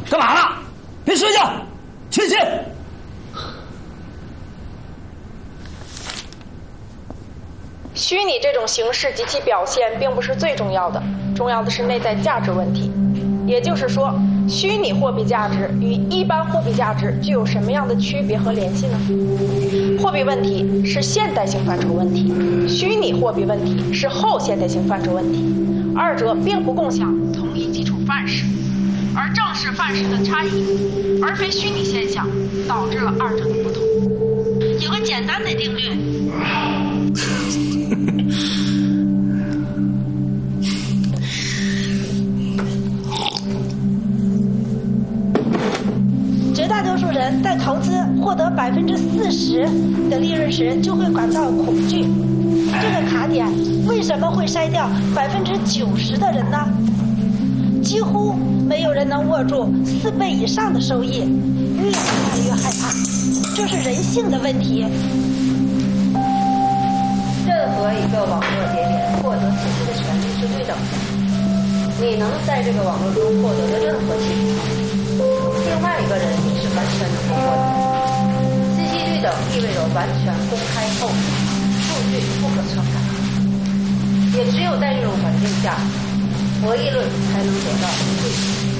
干嘛呢？别睡觉，去。 虚拟这种形式及其表现并不是最重要的，重要的是内在价值问题。也就是说，虚拟货币价值与一般货币价值具有什么样的区别和联系呢？货币问题是现代性范畴问题，虚拟货币问题是后现代性范畴问题，二者并不共享同一基础范式，而正是范式的差异，而非虚拟现象，导致了二者的不同。有个简单的定律。绝大多数人在投资获得40%的利润时，就会感到恐惧。这个卡点为什么会筛掉90%的人呢？几乎没有人能握住4倍以上的收益，越来越害怕，这是人性的问题。 任何一个网络节点获得信息的权利是对等的，你能在这个网络中获得的任何信息，另外一个人也是完全能够获得。信息对等意味着完全公开透明，数据不可篡改。也只有在这种环境下，博弈论才能得到对。